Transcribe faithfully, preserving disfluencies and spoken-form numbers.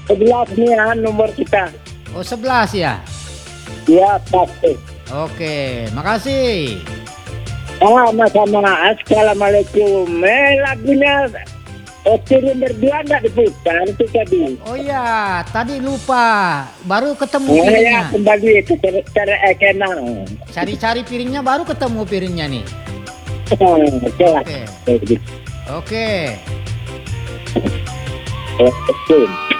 sebelas nih ya nomor kita. Oh, sebelas ya? Ya, pasti. Oke, makasih. Sama-sama. Assalamualaikum. Eh, lagunya Otirin berdua nggak diputar itu tadi. Oh iya, tadi lupa. Baru ketemu Oh ya, piringnya. kembali ke cara ekenang. Cari-cari piringnya baru ketemu piringnya nih. Oke. Oke. Oke. Oke.